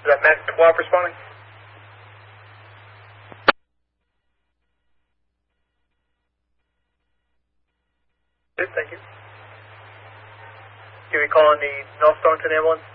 Is that Matt 12 responding? Good, thank you. Can we call in the North Stonington ambulance?